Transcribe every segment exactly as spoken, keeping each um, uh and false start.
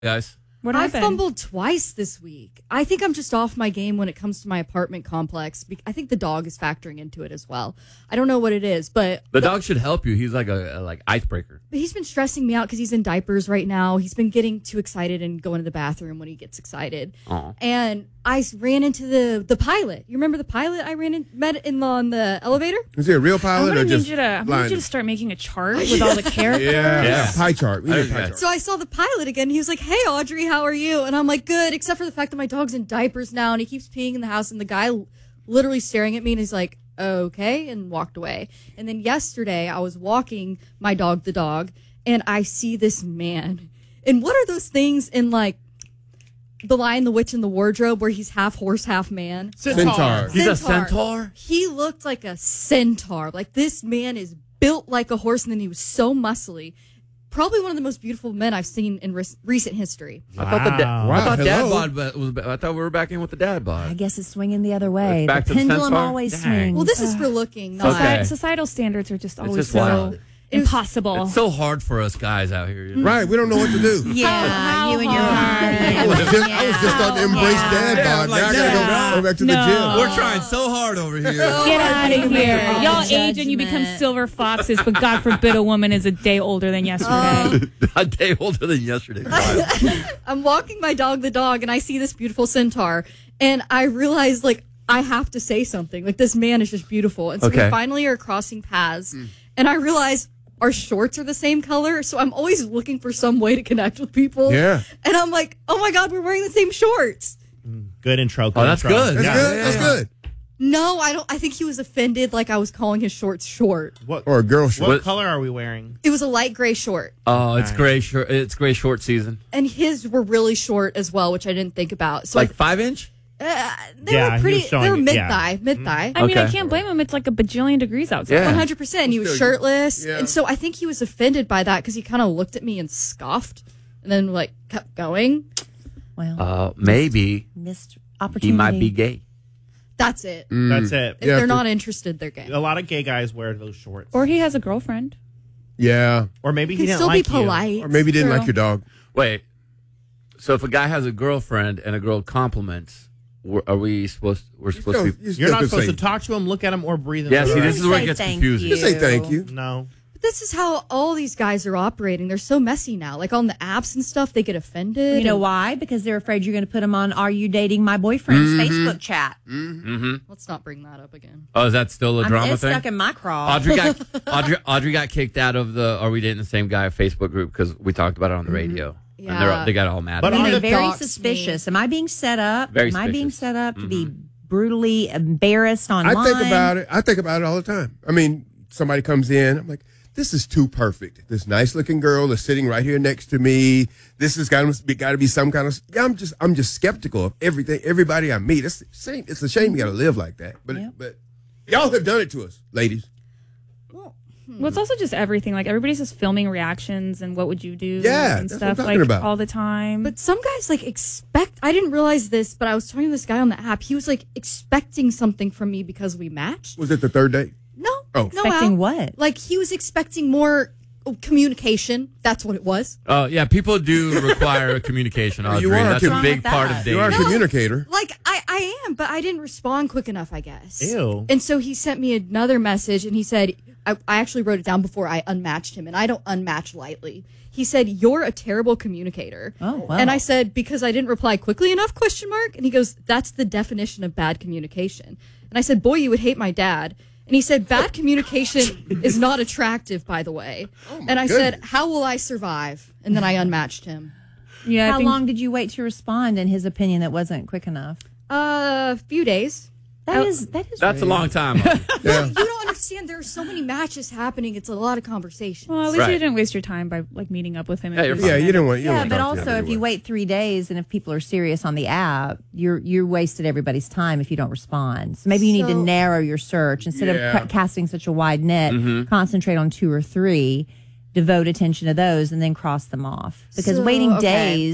guys. What I happened? fumbled twice this week. I think I'm just off my game when it comes to my apartment complex. I think the dog is factoring into it as well. I don't know what it is, but The dog should help you. He's like a, a like icebreaker. But he's been stressing me out because he's in diapers right now. He's been getting too excited and going to the bathroom when he gets excited. Aw. And I ran into the the pilot. You remember the pilot I ran in, met in the, on the elevator? Is he a real I'm pilot gonna or need just you to. I'm gonna blind? need you to start making a chart with all the characters. Yeah, Yeah. pie chart. We need a pie Okay. chart. So I saw the pilot again. He was like, "Hey, Audrey, how are you?" And I'm like, "Good," except for the fact that my dog's in diapers now and he keeps peeing in the house. And the guy literally staring at me and he's like, "Okay," and walked away. And then yesterday I was walking my dog, the dog, and I see this man. And what are those things in like The Lion, the Witch, and the Wardrobe where he's half horse, half man? Centaur. He's a centaur? He looked like a centaur. Like, this man is built like a horse, and then he was so muscly. Probably one of the most beautiful men I've seen in re- recent history. I thought the da- Wow. I thought dad Hello. bod ba- was. ba- I thought we were back in with the dad bod. I guess it's swinging the other way. Back the to the pendulum centaur? always Dang. swings. Well, this is for looking, not... Okay. Soci- Societal standards are just always just so wild. impossible. It's so hard for us guys out here. you know? Right, we don't know what to do. Yeah, How you and your I was just, I was just starting to embrace dad Yeah, bod. I'm like, now I gotta yeah. go, go back to No. the gym. We're trying so hard over here. Get out of here. Oh, Y'all age and you become judgment. silver foxes, but God forbid a woman is a day older than yesterday. A day older than yesterday. I'm walking my dog, the dog, and I see this beautiful centaur, and I realize, like, I have to say something. Like, this man is just beautiful. And so Okay. we finally are crossing paths, and I realize our shorts are the same color, so I'm always looking for some way to connect with people. Yeah. And I'm like, oh my God, we're wearing the same shorts. Good intro. Good Oh, that's intro. good. That's Yeah. good. yeah, That's yeah. good. No, I don't. I think he was offended, like I was calling his shorts short. What, Or a girl short. what What- color are we wearing? It was a light gray short, Oh, it's Nice. gray short. It's gray short season. and his were really short as well, which I didn't think about. So Like I, five inch. uh, they Yeah, were he pretty. was showing They were it, mid yeah. thigh, mid thigh. I mean, I Okay. can't blame him. It's like a bajillion degrees outside. Yeah. One hundred percent. He was shirtless, Yeah. and so I think he was offended by that because he kind of looked at me and scoffed, and then like kept going. Well, Uh, maybe missed he opportunity. might be gay. That's it. That's it. If Yeah, they're for- not interested, they're gay. A lot of gay guys wear those shorts. Or he has a girlfriend. Yeah. Or maybe You he can didn't still like be you. polite. Or maybe you didn't True. like your dog. Wait. So if a guy has a girlfriend and a girl compliments, we're, are we supposed? We're supposed Still- to. Be, you still You're not could supposed say- to talk to him, look at him, or breathe in yeah. his See, eye. this is where it Say gets thank confusing. you. Just say thank you. No. But this is how all these guys are operating. They're so messy now. Like on the apps and stuff, they get offended. You know and- why? Because they're afraid you're going to put them on Are You Dating My Boyfriend's Facebook chat. Let's not bring that up again. Oh, is that still a I mean, drama it's thing? stuck in my craw. Audrey got Audrey, Audrey got kicked out of the Are We Dating the Same Guy Facebook group because we talked about it on the radio. And Yeah. they're, they got all mad. But at on me. they're the very doxed suspicious. Am I being set up? Very Am I being suspicious. set up to be brutally embarrassed online? I think about it. I think about it all the time. I mean, somebody comes in. I'm like, this is too perfect. This nice looking girl is sitting right here next to me. This has got to be, got to be some kind of. Yeah, I'm just I'm just skeptical of everything. Everybody I meet. It's a shame. It's a shame you got to live like that. But Yep. but y'all have done it to us, ladies. Well, it's also just everything. Like everybody's just filming reactions and what would you do Yeah, and that's what stuff I'm talking like about. all the time. But some guys like expect. I didn't realize this, but I was talking to this guy on the app. He was like expecting something from me because we matched. Was it the third date? No, Oh. no, Expecting Al. what? Like he was expecting more communication. That's what it was. Oh yeah, people do require communication, Audrey. You are That's com- a What's big wrong with part that? of You dating. are a No. communicator. Like I, I am, but I didn't respond quick enough, I guess. Ew. And so he sent me another message, and he said, I, I actually wrote it down before I unmatched him, and I don't unmatch lightly. He said, "You're a terrible communicator." Oh, wow. And I said, "Because I didn't reply quickly enough?" Question mark. And he goes, "That's the definition of bad communication." And I said, "Boy, you would hate my dad." And he said, "Bad communication is not attractive, by the way." and I said, goodness. "How will I survive?" And then I unmatched him. yeah, I How think, long did you wait to respond in his opinion that wasn't quick enough? Uh, a few days. That is that is That's a rude. long time. Audrey. Yeah. You don't understand. There are so many matches happening. It's a lot of conversation. Well, at least Right. you didn't waste your time by like meeting up with him. Yeah, you're and fine. Yeah, you didn't want. You Yeah, don't but talk to also them if you anyway. wait three days and if people are serious on the app, you're you wasted everybody's time if you don't respond. So maybe you need to So- narrow your search instead Yeah. of ca- casting such a wide net. Concentrate on two or three, devote attention to those, and then cross them off. Because So, waiting okay. days,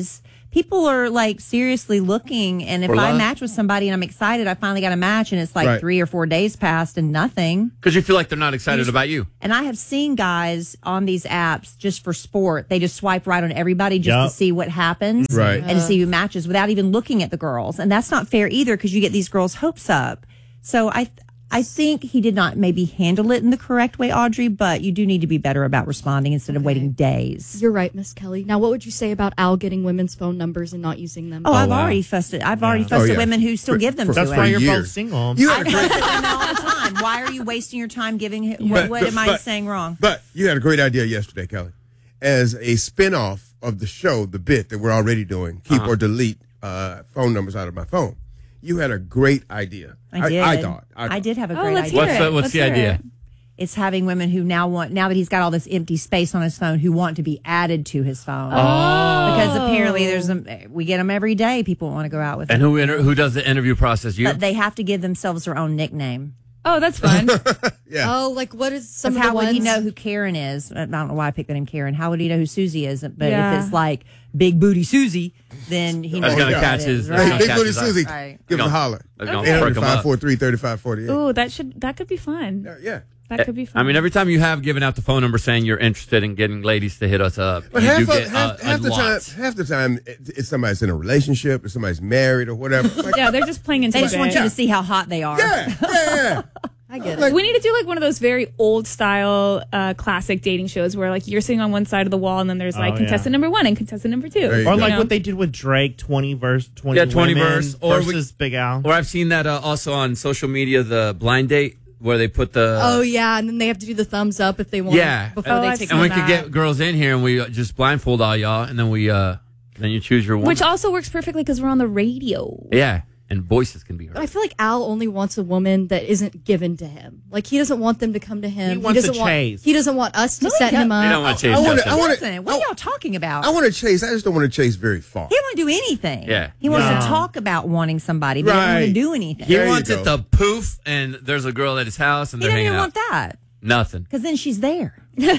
people are like seriously looking. And if For I love? match with somebody and I'm excited, I finally got a match, and it's like Right. three or four days passed and nothing. Because you feel like they're not excited about you. And I have seen guys on these apps just for sport. They just swipe right on everybody just Yep. to see what happens, Right. and to see who matches without even looking at the girls. And that's not fair either, because you get these girls' hopes up. So I. I think he did not maybe handle it in the correct way, Audrey, but you do need to be better about responding instead of waiting days. You're right, Miss Kelly. Now, what would you say about Al getting women's phone numbers and not using them? Oh, I've wow. already fussed it. I've already Yeah. fussed Oh, at yeah. women who still For- give them for- to That's him. why you're years. both single. You I had a great, fuss at women all the time. Why are you wasting your time giving him? What, But- what but- am I but- saying wrong? but you had a great idea yesterday, Kelly. As a spinoff of the show, the bit that we're already doing, keep Uh-huh. or delete uh, phone numbers out of my phone. You had a great idea. I did. I, thought. I, I thought. did have a Oh, great let's idea. hear What's it. the, what's Let's the hear idea? it. It's having women who now want, now that he's got all this empty space on his phone, who want to be added to his phone. Oh. Because apparently there's a, we get them every day. People want to go out with And him. who inter- who does the interview process? You? But they have to give themselves their own nickname. Oh, that's fun. Yeah. Oh, like what is some Because of how the would ones? he know who Karen is? I don't know why I picked the name Karen. How would he know who Susie is? But Yeah. if it's like Big Booty Susie, then he knows That's gonna who catch that his- is, that's Hey, gonna right? Big catch Booty his eye. Susie, Right. give us a Gonna- holler. That's gonna Okay. perk 'em five up. four three, three five four eight. Ooh, that should that could be fun. Yeah. That could be fun. I mean, every time you have given out the phone number saying you're interested in getting ladies to hit us up, But you half, do of, get half, a, half a the time, lot. half the time, it- it's somebody's in a relationship or somebody's married or whatever. Like, yeah, they're just playing into They just it. want you to see how hot they are. yeah, yeah, yeah. I get it. We need to do like one of those very old style uh, classic dating shows where like you're sitting on one side of the wall and then there's like Oh, contestant yeah. number one and contestant number two. There you Or go. like know? what they did with Drake, twenty verse, twenty, Yeah, twenty women verse, or we- versus Big Al. Or I've seen that uh, also on social media, the blind date where they put the Oh yeah, and then they have to do the thumbs up if they want. Yeah. before Oh, they I've take and seen we them could that. get girls in here and we uh, just blindfold all y'all, and then we uh then you choose your one. Which also works perfectly because we're on the radio. yeah, and voices can be But I heard. feel like Al only wants a woman that isn't given to him. Like he doesn't want them to come to him. He wants doesn't to want. chase. He doesn't want us to No, he set him doesn't. You don't up. want to chase I wanna- Justin. I wanna- Listen, what are y'all talking about? I want to chase. I just don't want to chase very far. He don't want to do anything. Yeah. He wants No. to talk about wanting somebody, but he doesn't want Right. to do anything. He There you wants go. it to poof, and there's a girl at his house, and He they're doesn't hanging even out. want that Nothing. because then she's there. yeah,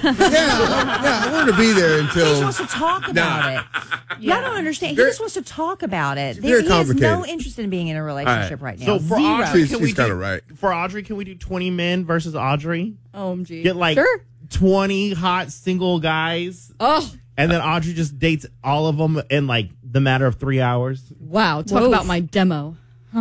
yeah. I want to be there He just until. wants to talk about it. Y'all don't understand. Very- he just wants to talk about it. very he has no complicated. interest in being in a relationship right, now. So for Zero. Audrey, She's- can we she's do, kinda right. For Audrey, can we do twenty men versus Audrey? O M G. Get like sure. twenty hot single guys, Oh and then Audrey just dates all of them in like the matter of three hours, wow! Talk Whoa. about my demo.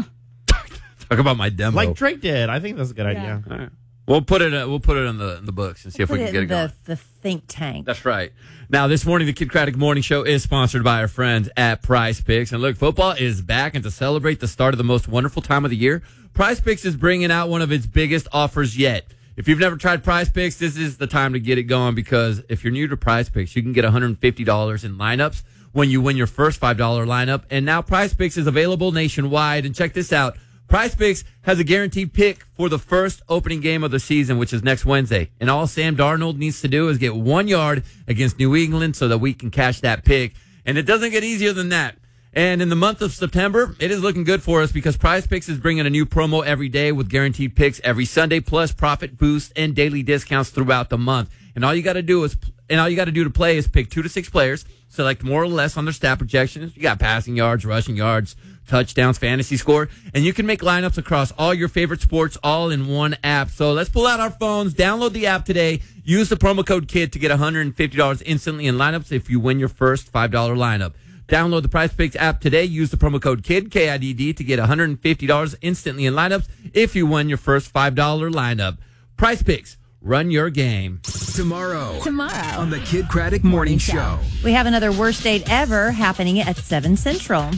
Talk about my demo. like Drake did. I think that's a good idea. All right. We'll put it. Uh, we'll put it in the in the books and see if Put we can it get it in going. the, the think tank. That's right. Now, this morning, the Kid Craddock Morning Show is sponsored by our friends at Prize Picks. And look, football is back, and to celebrate the start of the most wonderful time of the year, Prize Picks is bringing out one of its biggest offers yet. If you've never tried Prize Picks, this is the time to get it going, because if you're new to Prize Picks, you can get one hundred fifty dollars in lineups when you win your first five dollars lineup. And now Prize Picks is available nationwide. And check this out. Prize Picks has a guaranteed pick for the first opening game of the season, which is next Wednesday. And all Sam Darnold needs to do is get one yard against New England so that we can cash that pick. And it doesn't get easier than that. And in the month of September, it is looking good for us because Prize Picks is bringing a new promo every day with guaranteed picks every Sunday, plus profit boosts and daily discounts throughout the month. And all you got to do is, and all you got to do to play is pick two to six players, select more or less on their stat projections. You got passing yards, rushing yards, touchdowns, fantasy score, and you can make lineups across all your favorite sports all in one app. So let's pull out our phones, download the app today, use the promo code KID to get one hundred fifty dollars instantly in lineups if you win your first five dollars lineup. Download the Prize Picks app today, use the promo code KID, K I D D, to get one hundred fifty dollars instantly in lineups if you win your first five dollars lineup. Prize Picks, run your game. Tomorrow. Tomorrow. On the Kid Craddock Morning Show. We have another worst date ever happening at seven Central.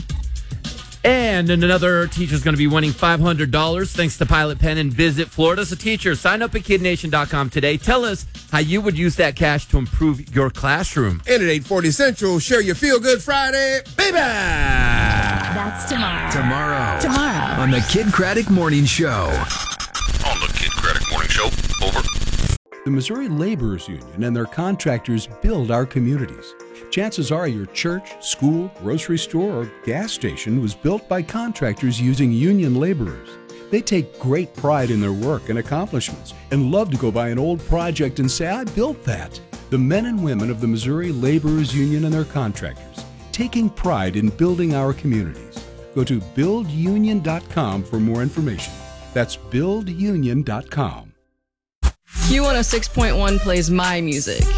And another teacher's going to be winning five hundred dollars thanks to Pilot Pen and Visit Florida. So teacher, sign up at kid nation dot com today. Tell us how you would use that cash to improve your classroom. And at eight forty Central, share your Feel Good Friday, baby! That's tomorrow. Tomorrow. Tomorrow. On the Kid Craddock Morning Show. On the Kid Craddock Morning Show. Over. The Missouri Laborers Union and their contractors build our communities. Chances are your church, school, grocery store, or gas station was built by contractors using union laborers. They take great pride in their work and accomplishments and love to go by an old project and say, I built that. The men and women of the Missouri Laborers Union and their contractors. taking pride in building our communities. Go to build union dot com for more information. That's build union dot com. Q one oh six point one plays my music.